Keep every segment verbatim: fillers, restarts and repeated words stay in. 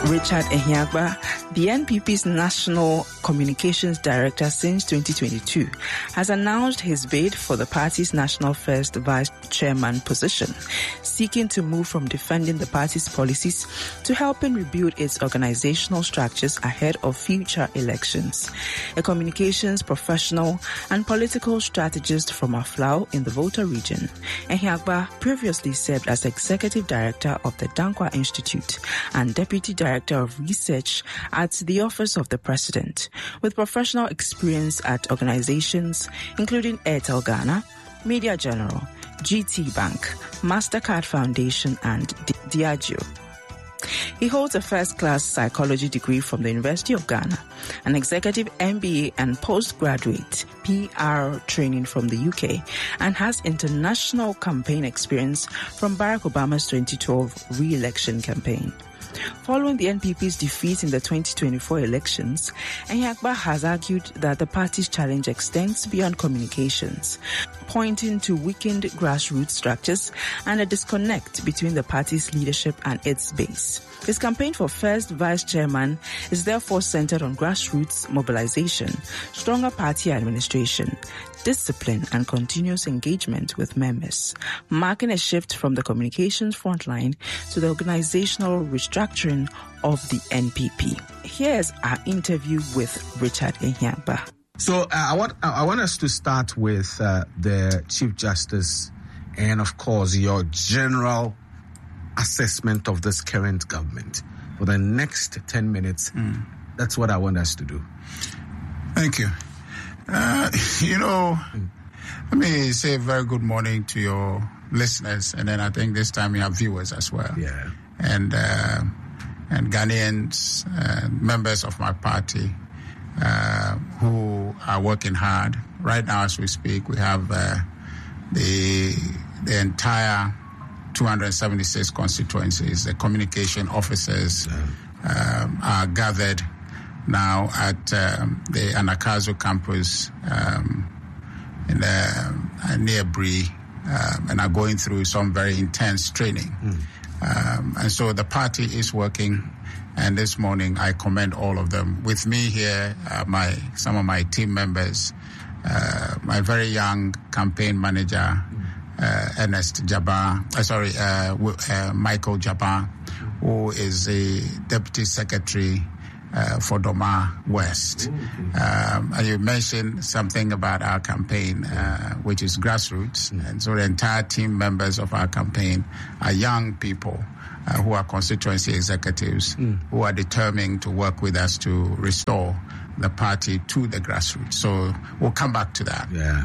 Richard Ehiagba, the N P P's National Communications Director since twenty twenty-two, has announced his bid for the party's National First Vice Chairman position, seeking to move from defending the party's policies to helping rebuild its organizational structures ahead of future elections. A communications professional and political strategist from Aflao in the Volta region, Ehiagba previously served as Executive Director of the Dankwa Institute and Deputy Director of Research at the Office of the President, with professional experience at organizations including Airtel Ghana, Media General, G T Bank, MasterCard Foundation, and Diageo. He holds a first-class psychology degree from the University of Ghana, an executive M B A and postgraduate P R training from the U K, and has international campaign experience from Barack Obama's twenty twelve re-election campaign. Following the N P P's defeat in the twenty twenty-four elections, Ehiagba has argued that the party's challenge extends beyond communications, pointing to weakened grassroots structures and a disconnect between the party's leadership and its base. His campaign for first vice chairman is therefore centered on grassroots mobilization, stronger party administration, discipline, and continuous engagement with members, marking a shift from the communications frontline to the organizational restructuring of the N P P. Here's our interview with Richard Ehiagba. So uh, I want I want us to start with uh, the Chief Justice and, of course, your general assessment of this current government. For the next ten minutes, mm. that's what I want us to do. Thank you. Uh, you know, mm. let me say a very good morning to your listeners, and then I think this time you have viewers as well. Yeah. And uh, and Ghanaians, uh, members of my party, uh, who are working hard. Right now, as we speak, we have uh, the the entire two hundred seventy-six constituencies. The communication officers yeah. um, are gathered now at um, the Anakazo campus um, in the, uh, near Bree, um, and are going through some very intense training. Mm. Um, and so the party is working, and this morning I commend all of them. With me here, uh, my some of my team members, uh, my very young campaign manager, mm. uh, Ernest Jabbar, uh, sorry, uh, uh, Michael Jabbar, who is the Deputy Secretary Uh, for Doma West. Um, and you mentioned something about our campaign, uh, which is grassroots. Mm. And so the entire team members of our campaign are young people uh, who are constituency executives mm. who are determined to work with us to restore the party to the grassroots. So we'll come back to that. Yeah.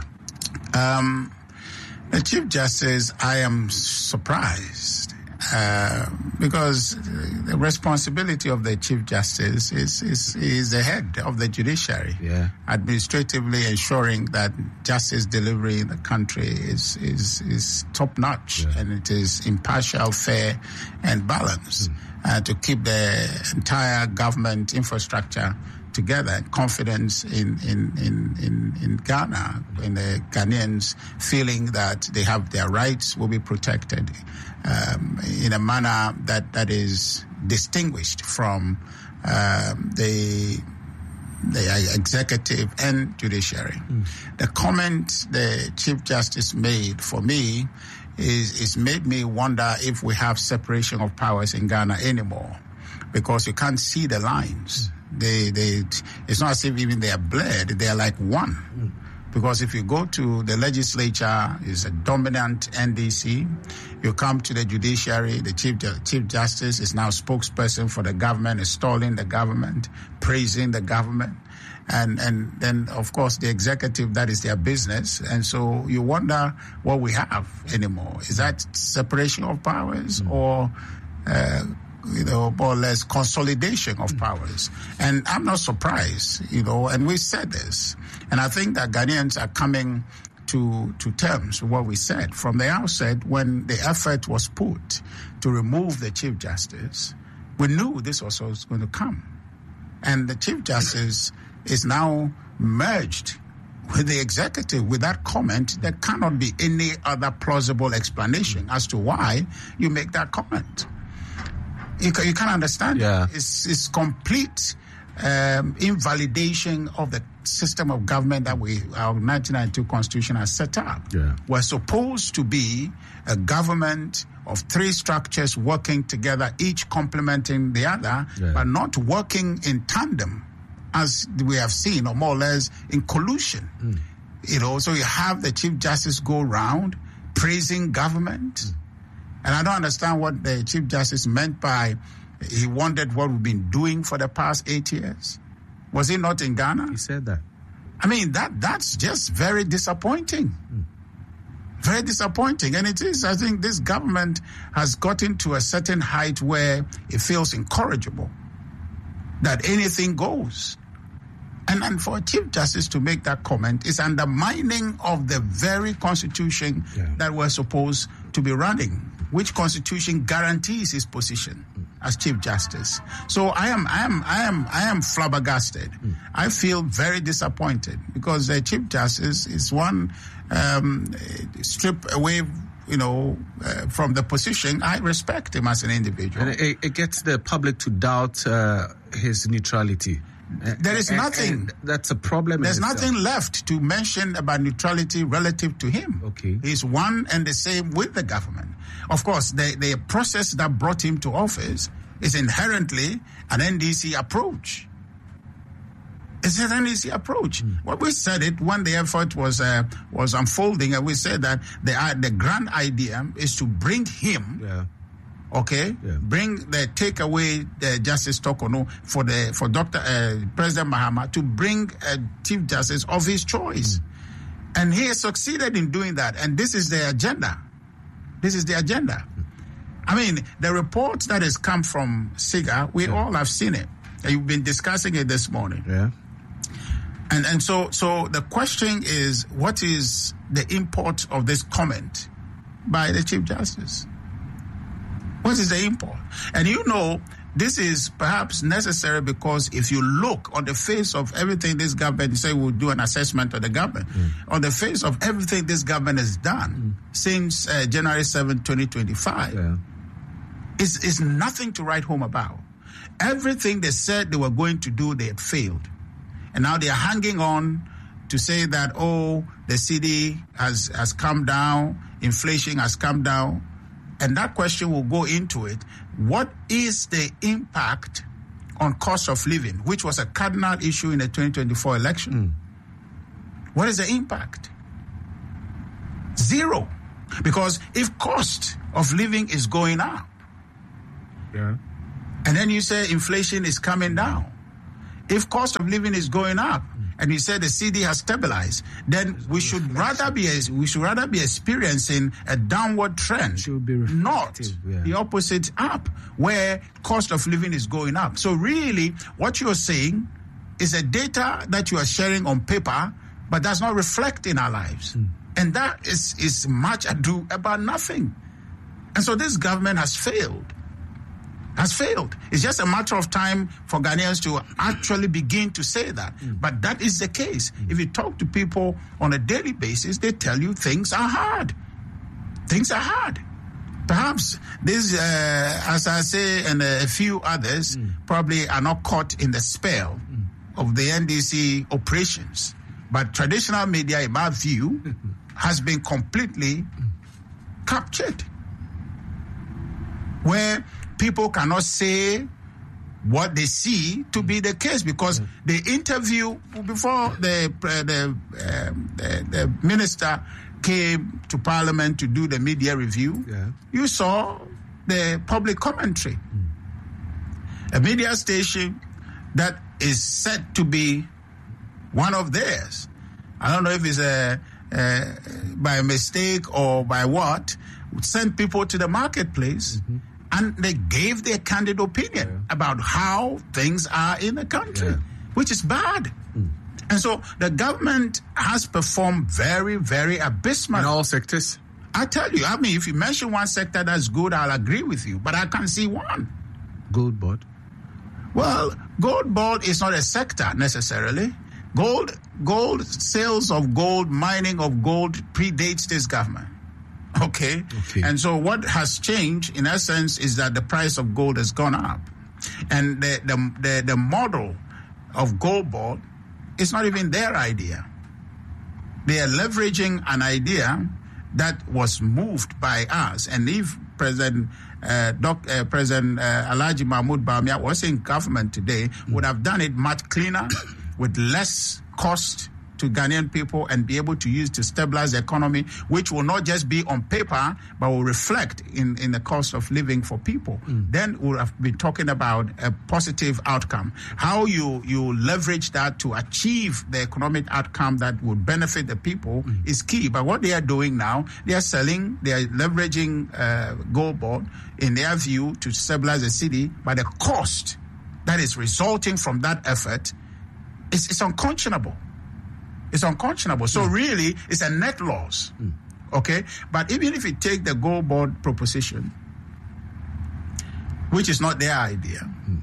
Um, the Chief Justice, I am surprised. Uh, because the responsibility of the Chief Justice is, is, is the head of the judiciary, yeah. administratively ensuring that justice delivery in the country is is, is top-notch, yeah. and it is impartial, fair, and balanced, mm. uh, to keep the entire government infrastructure together, and confidence in, in, in, in, in Ghana, in the Ghanaians feeling that they have their rights will be protected um, in a manner that, that is distinguished from um, the the executive and judiciary. Mm. The comment the Chief Justice made for me is, is made me wonder if we have separation of powers in Ghana anymore, because you can't see the lines. Mm. They, they, it's not as if even they are blurred. They are like one. Mm. Because if you go to the legislature, it's a dominant N D C. You come to the judiciary, the Chief, Chief Justice is now spokesperson for the government, installing the government, praising the government. And, and then, of course, the executive, that is their business. And so you wonder what we have anymore. Is that separation of powers mm. or... Uh, you know, more or less consolidation of powers? And I'm not surprised, you know, and we said this. And I think that Ghanaians are coming to to terms with what we said. From the outset, when the effort was put to remove the Chief Justice, we knew this was what was going to come. And the Chief Justice is now merged with the executive. With that comment, there cannot be any other plausible explanation as to why you make that comment. You can, you can understand. Yeah. It's, it's complete um, invalidation of the system of government that we, our nineteen ninety-two Constitution has set up. Yeah. We're supposed to be a government of three structures working together, each complementing the other, yeah. but not working in tandem, as we have seen, or more or less in collusion. Mm. You know, so you have the Chief Justice go round praising government. Mm. And I don't understand what the Chief Justice meant by he wondered what we've been doing for the past eight years. Was he not in Ghana? He said that. I mean, that that's just very disappointing. Mm. Very disappointing. And it is, I think this government has gotten to a certain height where it feels incorrigible, that anything goes. And, and for a Chief Justice to make that comment is undermining of the very Constitution yeah. that we're supposed to be running, which Constitution guarantees his position mm. as Chief Justice. So I am, I am, I am, I am flabbergasted. Mm. I feel very disappointed because the Chief Justice is one um, strip away, you know, uh, from the position. I respect him as an individual. And it, it gets the public to doubt uh, his neutrality. There is and, nothing. And that's a problem. There's nothing left to mention about neutrality relative to him. Okay. He's one and the same with the government. Of course, the, the process that brought him to office is inherently an N D C approach. It's an N D C approach. Mm. Well, we said it when the effort was uh, was unfolding, and we said that the uh, the grand idea is to bring him. Yeah. Okay, yeah. Bring the take away the Justice Tokono for the for Doctor Uh, President Mahama to bring a Chief Justice of his choice, mm. and he has succeeded in doing that. And this is the agenda. This is the agenda. Mm. I mean, the report that has come from SIGA, we yeah. all have seen it. You've been discussing it this morning. Yeah. And and so so the question is, what is the import of this comment by the Chief Justice? What is the import? And you know, this is perhaps necessary because if you look on the face of everything this government, you say we'll do an assessment of the government, mm. on the face of everything this government has done mm. since uh, January seventh, twenty twenty-five, yeah. is is nothing to write home about. Everything they said they were going to do, they had failed. And now they are hanging on to say that, oh, the C D has, has come down, inflation has come down. And that question will go into it. What is the impact on cost of living, which was a cardinal issue in the twenty twenty-four election? Mm. What is the impact? Zero. Because if cost of living is going up, yeah. and then you say inflation is coming down, if cost of living is going up, and you said the C D has stabilized, then we should rather be we should rather be experiencing a downward trend, not yeah. the opposite up, where cost of living is going up. So really, what you're saying is a data that you are sharing on paper, but does not reflect in our lives, mm. and that is is much ado about nothing. And so this government has failed. Has failed. It's just a matter of time for Ghanaians to actually begin to say that. Mm. But that is the case. Mm. If you talk to people on a daily basis, they tell you things are hard. Things are hard. Perhaps this, uh, as I say, and a few others mm. probably are not caught in the spell mm. of the N D C operations. But traditional media, in my view, has been completely mm. captured. Where people cannot say what they see to be the case because yeah. the interview before the uh, the, um, the the minister came to Parliament to do the media review, yeah. you saw the public commentary. Mm. A media station that is said to be one of theirs. I don't know if it's a, uh, by mistake or by what, sent people to the marketplace. Mm-hmm. And they gave their candid opinion yeah. about how things are in the country, yeah. which is bad. Mm. And so the government has performed very, very abysmally. In all sectors? I tell you, I mean, if you mention one sector that's good, I'll agree with you. But I can't see one. Gold board? Well, gold board is not a sector necessarily. Gold, gold, sales of gold, mining of gold predates this government. Okay? okay. And so what has changed, in essence, is that the price of gold has gone up. And the, the, the, the model of Gold Board is not even their idea. They are leveraging an idea that was moved by us. And if President uh, Doc, uh, President uh, Alhaji Mahmoud Bawumia was in government today, mm. would have done it much cleaner, with less cost to Ghanaian people, and be able to use to stabilize the economy, which will not just be on paper, but will reflect in, in the cost of living for people. Mm. Then we'll have been talking about a positive outcome. How you, you leverage that to achieve the economic outcome that would benefit the people mm. is key. But what they are doing now, they are selling, they are leveraging uh, Gold Board, in their view, to stabilize the city, but the cost that is resulting from that effort is, is unconscionable. It's unconscionable. So mm. really, it's a net loss. Mm. Okay? But even if you take the Gold Board proposition, which is not their idea, mm.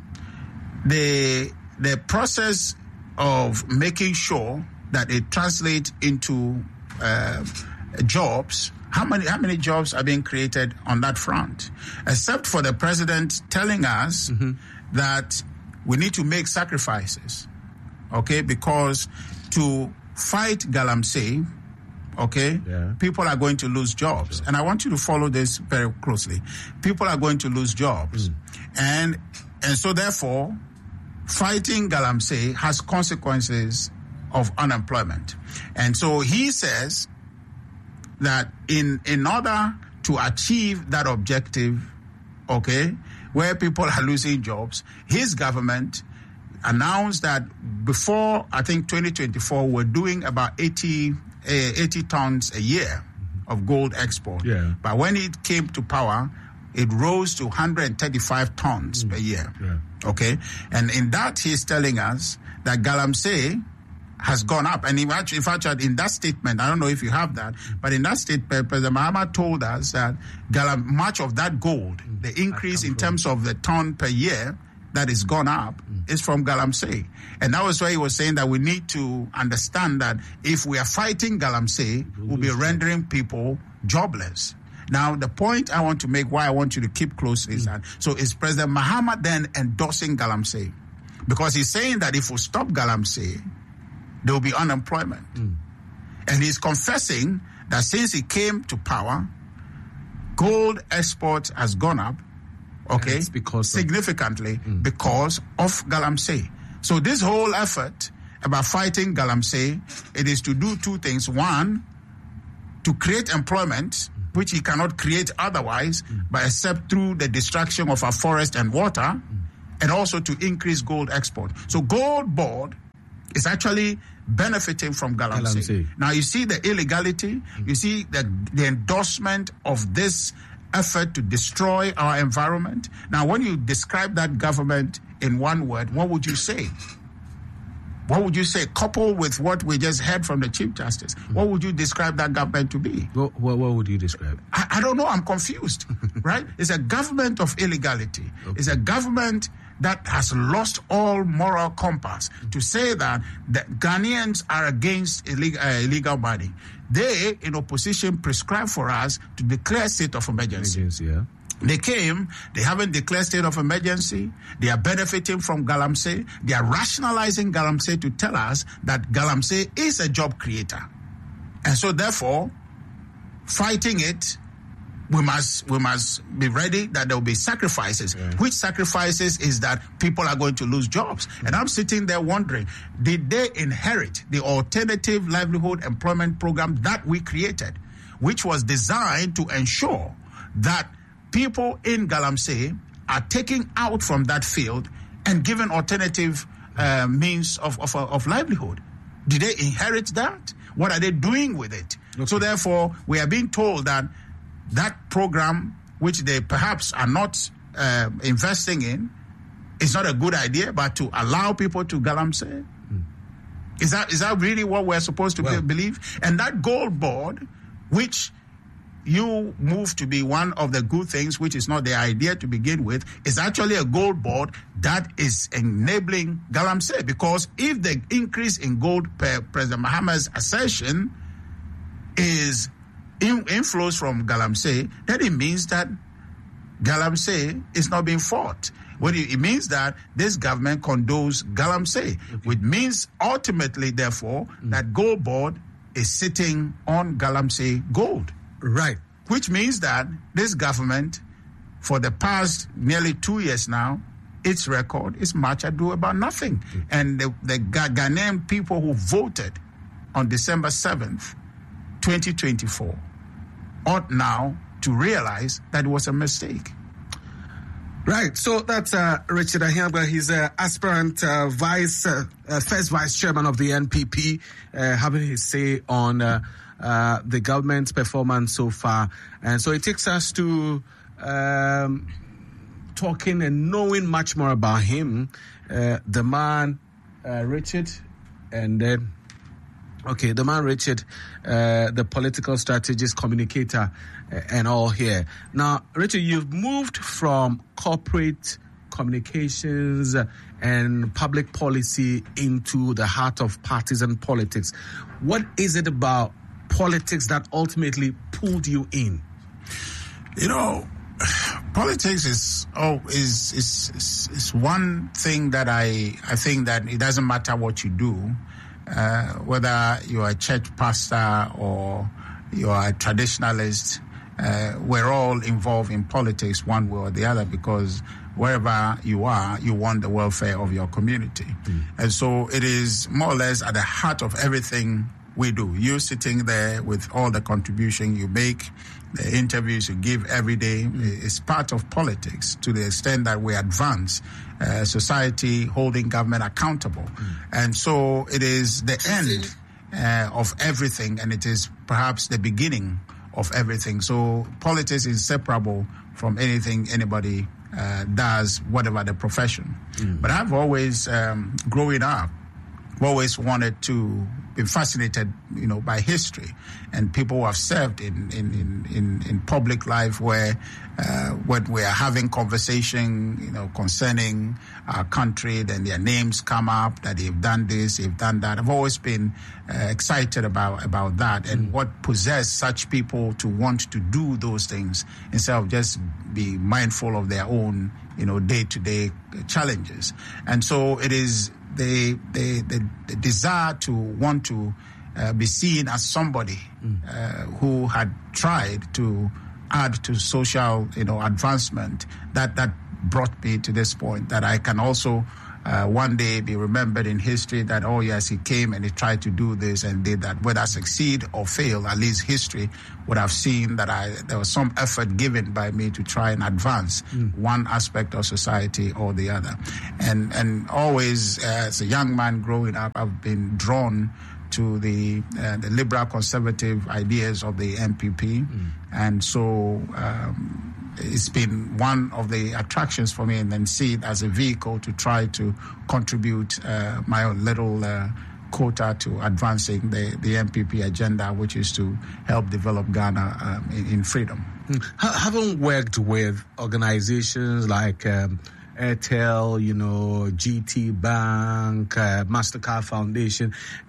the the process of making sure that it translates into uh, jobs, how many how many jobs are being created on that front? Except for the president telling us mm-hmm. that we need to make sacrifices, okay? Because to fight Galamsey, okay, yeah. people are going to lose jobs. Sure. And I want you to follow this very closely. People are going to lose jobs. Mm. And and so therefore, fighting Galamsey has consequences of unemployment. And so he says that in, in order to achieve that objective, okay, where people are losing jobs, his government announced that before, I think, twenty twenty-four, we're doing about eighty, eighty tons a year of gold export. Yeah. But when it came to power, it rose to one hundred thirty-five tons mm. per year. Yeah. Okay? And in that, he's telling us that Galamsey has gone up. And in fact, in that statement, I don't know if you have that, but in that statement, President Mahama told us that Galam, much of that gold, mm. the increase in terms of the ton per year, that is gone up mm. is from Galamsey. And that was why he was saying that we need to understand that if we are fighting Galamsey, we'll be rendering people jobless. Now, the point I want to make, why I want you to keep close, is mm. that, so is President Mahama then endorsing Galamsey? Because he's saying that if we stop Galamsey, there will be unemployment. Mm. And he's confessing that since he came to power, gold export has gone up, okay, because significantly of, mm. because of Galamsey. So this whole effort about fighting Galamsey, it is to do two things. One, to create employment, mm. which he cannot create otherwise, mm. but except through the destruction of our forest and water, mm. and also to increase gold export. So Gold Board is actually benefiting from Galamsey. Galamsey. Now you see the illegality, mm. you see the, the endorsement of this effort to destroy our environment. Now, when you describe that government in one word, what would you say? What would you say, coupled with what we just heard from the Chief Justice? Mm-hmm. What would you describe that government to be? What, what, what would you describe? I, I don't know. I'm confused, right? It's a government of illegality. Okay. It's a government that has lost all moral compass to say that the Ghanaians are against illegal, uh, illegal mining. They, in opposition, prescribed for us to declare state of emergency. emergency yeah. They came, they haven't declared state of emergency, they are benefiting from Galamsey, they are rationalizing Galamsey to tell us that Galamsey is a job creator. And so therefore, fighting it, we must we must be ready that there will be sacrifices. Yeah. Which sacrifices is that people are going to lose jobs. Mm-hmm. And I'm sitting there wondering, did they inherit the alternative livelihood employment program that we created, which was designed to ensure that people in Galamsey are taken out from that field and given alternative uh, means of, of, of livelihood? Did they inherit that? What are they doing with it? Okay. So therefore, we are being told that that program, which they perhaps are not uh, investing in, is not a good idea, but to allow people to Galamsey? Mm. Is that is that really what we're supposed to well, be, believe? And that Gold Board, which you move to be one of the good things, which is not the idea to begin with, is actually a Gold Board that is enabling Galamsey. Because if the increase in gold per President Mahama's assertion is in, inflows from Galamsey, then it means that Galamsey is not being fought. What it means that this government condones Galamsey, okay. which means ultimately, therefore, mm. that Gold Board is sitting on Galamsey gold. Right. Which means that this government, for the past nearly two years now, its record is much ado about nothing. Mm-hmm. And the, the Ghanaian people who voted on December seventh, twenty twenty-four, ought now to realize that it was a mistake. Right. So that's uh, Richard Ahiangba. He's an aspirant uh, vice, uh, uh, first vice chairman of the N P P, uh, having his say on uh, uh, the government's performance so far. And so it takes us to um, talking and knowing much more about him, uh, the man, uh, Richard, and then, okay, the man, Richard, uh, the political strategist, communicator, uh, and all here. Now, Richard, you've moved from corporate communications and public policy into the heart of partisan politics. What is it about politics that ultimately pulled you in? You know, politics is oh is is is, is one thing that I I think that it doesn't matter what you do, uh, whether you're a church pastor or you're a traditionalist. Uh, we're all involved in politics one way or the other, because wherever you are, you want the welfare of your community. Mm. And so it is more or less at the heart of everything we do. You sitting there with all the contribution you make, the interviews you give every day, mm. is part of politics to the extent that we advance uh, society, holding government accountable. Mm. And so it is the end uh, of everything, and it is perhaps the beginning of everything. So politics is inseparable from anything anybody uh, does, whatever the profession. Mm. But I've always, um, growing up, always wanted to be fascinated, you know, by history and people who have served in in in, in, in public life, where uh, when we are having conversation, you know, concerning our country, then their names come up, that they've done this, they've done that. I've always been uh, excited about about that, and mm. what possessed such people to want to do those things instead of just be mindful of their own, you know, day-to-day challenges. And so it is the the, the, the desire to want to uh, be seen as somebody mm. uh, who had tried to add to social, you know, advancement that that brought me to this point, that I can also uh, one day be remembered in history that, oh yes, he came and he tried to do this and did that. Whether I succeed or fail, at least history would have seen that I there was some effort given by me to try and advance mm. one aspect of society or the other. And and always, uh, as a young man growing up, I've been drawn to the uh, the liberal conservative ideas of the N P P, mm. and so um, it's been one of the attractions for me, and then see it as a vehicle to try to contribute uh, my own little uh, quota to advancing the, the N P P agenda, which is to help develop Ghana um, in, in freedom. Mm. Having worked with organizations like um, Airtel, you know, G T Bank, uh, MasterCard Foundation,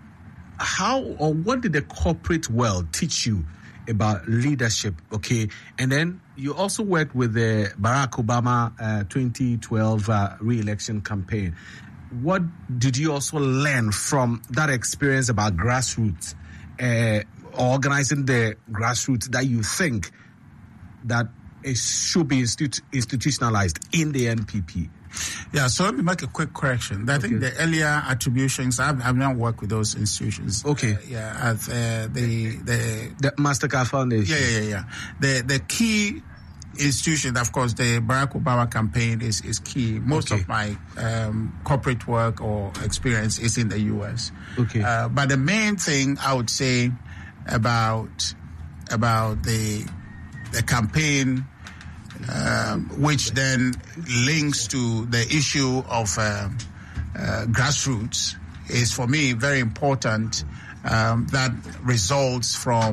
how or what did the corporate world teach you about leadership? Okay, and then you also worked with the Barack Obama uh, twenty twelve uh, re-election campaign. What did you also learn from that experience about grassroots, uh, organizing the grassroots, that you think that it should be institu- institutionalized in the N P P? Yeah, so let me make a quick correction. I okay. think the earlier attributions, I've, I've not worked with those institutions. Okay. Uh, yeah, as, uh, the, the... The MasterCard Foundation. Yeah, yeah, yeah, yeah. The, the key institution, of course, the Barack Obama campaign is, is key. Most okay. of my um, corporate work or experience is in the U S. Okay. Uh, but the main thing I would say about, about the, the campaign, Um, which then links to the issue of uh, uh, grassroots, is for me very important. Um, that results from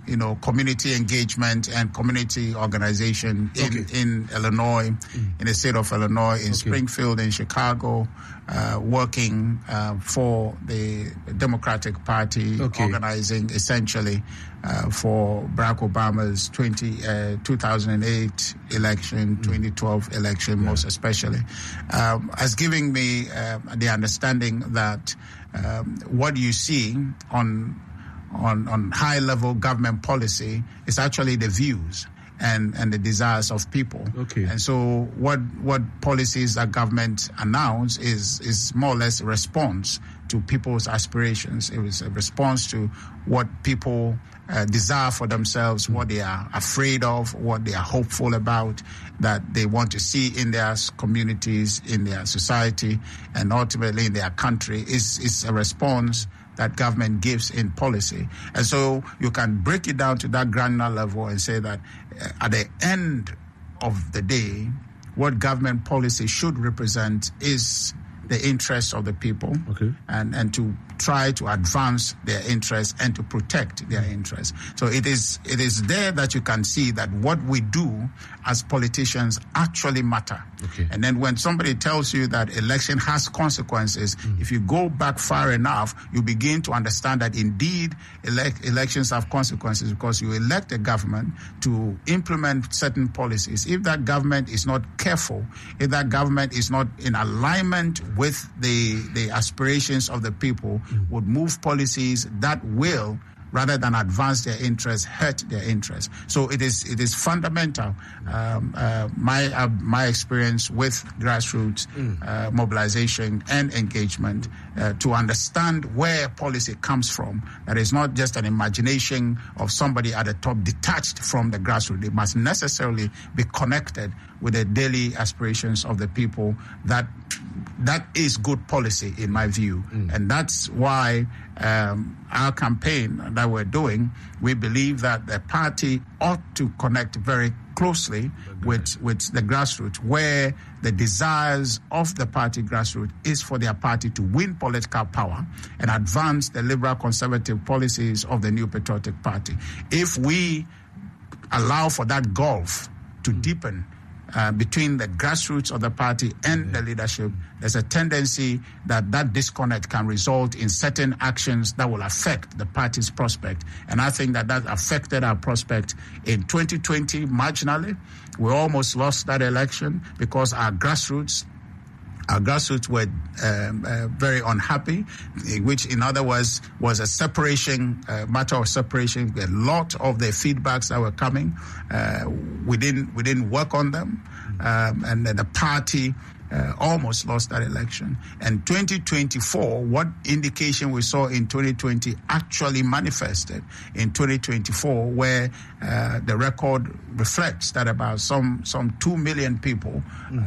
you know, community engagement and community organization in, okay. in Illinois, mm. in the state of Illinois, in okay. Springfield, in Chicago, uh, working uh, for the Democratic Party, okay. organizing essentially uh, for Barack Obama's twenty, uh, two thousand eight election, mm. twenty twelve election, yeah. most especially, um, as giving me uh, the understanding that um, what you see on On, on high-level government policy is actually the views and, and the desires of people. Okay. And so what what policies that government announce is is more or less a response to people's aspirations. It was a response to what people uh, desire for themselves, what they are afraid of, what they are hopeful about, that they want to see in their communities, in their society, and ultimately in their country. Is is a response that government gives in policy. And so you can break it down to that granular level and say that uh, at the end of the day, what government policy should represent is the interests of the people, okay. and, and to try to advance their interests and to protect their interests. So it is it is there that you can see that what we do as politicians actually matter. Okay. And then when somebody tells you that election has consequences, mm. if you go back far enough, you begin to understand that indeed elect, elections have consequences, because you elect a government to implement certain policies. If that government is not careful, if that government is not in alignment with the, the aspirations of the people, mm. would move policies that will, rather than advance their interests, hurt their interests. So it is it is fundamental. Um, uh, my uh, my experience with grassroots mm. uh, mobilization and engagement uh, to understand where policy comes from. That is not just an imagination of somebody at the top detached from the grassroots. It must necessarily be connected with the daily aspirations of the people. That that is good policy in my view, mm. and that's why um, our campaign that we're doing, we believe that the party ought to connect very closely with, with the grassroots, where the desires of the party grassroots is for their party to win political power and advance the liberal conservative policies of the New Patriotic Party. If we allow for that gulf to mm. deepen Uh, between the grassroots of the party and mm-hmm. the leadership, there's a tendency that that disconnect can result in certain actions that will affect the party's prospect. And I think that that affected our prospect in twenty twenty marginally. We almost lost that election because our grassroots Our grassroots were um, uh, very unhappy, which in other words was a separation, uh, matter of separation. A lot of the feedbacks that were coming, uh, we didn't we didn't work on them, um, and the party uh, almost lost that election. And twenty twenty-four, what indication we saw in twenty twenty actually manifested in twenty twenty-four, where uh, the record reflects that about some some two million people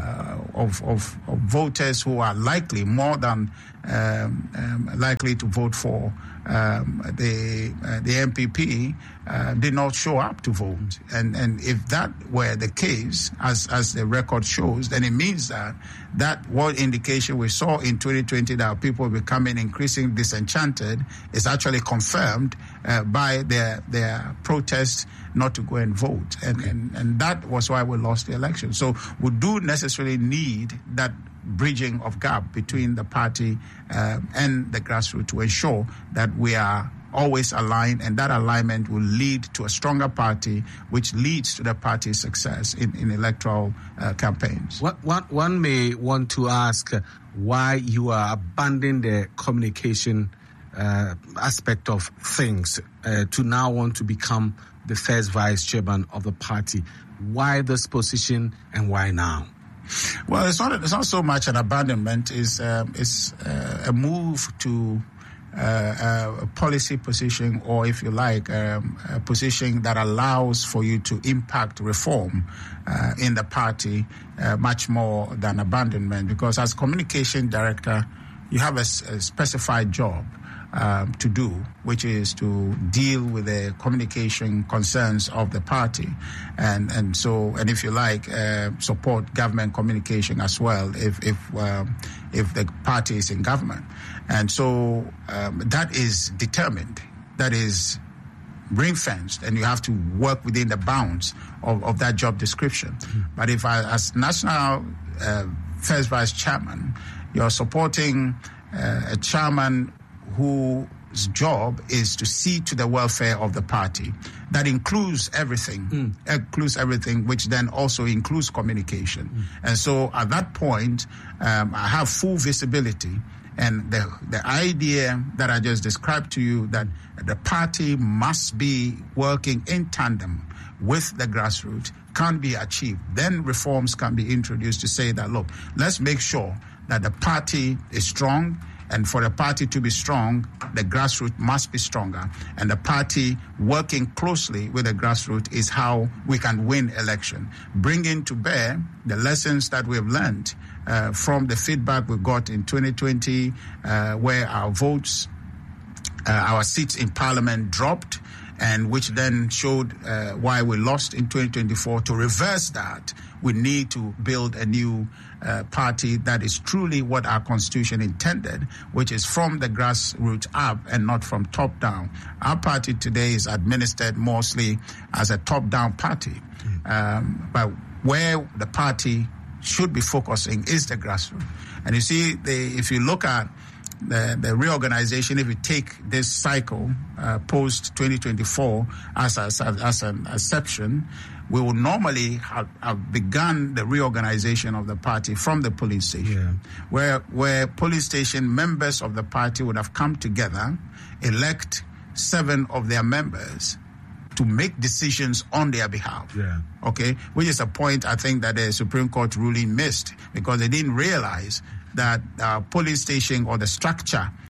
uh, of, of of voters who are likely more than um, um, likely to vote for um, the uh, the M P P uh, did not show up to vote. And and if that were the case, as as the record shows, then it means that that what indication we saw in twenty twenty that people becoming increasingly disenchanted is actually confirmed uh, by their their protests not to go and vote. And, okay. and and that was why we lost the election. So we do necessarily need that bridging of gap between the party uh, and the grassroots to ensure that we are always aligned, and that alignment will lead to a stronger party, which leads to the party's success in, in electoral uh, campaigns. What, what, one may want to ask why you are abandoning the communication uh, aspect of things uh, to now want to become the first vice chairman of the party. Why this position and why now? Well, it's not it's not so much an abandonment. It's um, it's uh, a move to uh, a policy position, or if you like, um, a position that allows for you to impact reform uh, in the party uh, much more than abandonment. Because as communication director, you have a, a specified job Um, to do, which is to deal with the communication concerns of the party, and and so and if you like, uh, support government communication as well, if if um, if the party is in government, and so um, that is determined, that is ring-fenced, and you have to work within the bounds of, of that job description. Mm. But if I, as national uh, first vice chairman, you're supporting uh, a chairman whose job is to see to the welfare of the party, that includes everything, mm. includes everything, which then also includes communication. Mm. And so at that point, um, I have full visibility. And the, the idea that I just described to you, that the party must be working in tandem with the grassroots, can be achieved. Then reforms can be introduced to say that, look, let's make sure that the party is strong, and for the party to be strong, the grassroots must be stronger. And the party working closely with the grassroots is how we can win election. Bringing to bear the lessons that we've learned uh, from the feedback we got in twenty twenty, uh, where our votes, uh, our seats in parliament dropped, and which then showed uh, why we lost in twenty twenty-four. To reverse that, we need to build a new uh, party that is truly what our constitution intended, which is from the grassroots up and not from top down. Our party today is administered mostly as a top-down party. Mm. Um, but where the party should be focusing is the grassroots. And you see, the, if you look at The, the reorganization, if you take this cycle uh, post twenty twenty-four as, as, as an exception, we would normally have, have begun the reorganization of the party from the police station, yeah. where where police station members of the party would have come together, elect seven of their members to make decisions on their behalf. Yeah. Okay, which is a point I think that the Supreme Court ruling missed, because they didn't realize that uh, police station or the structure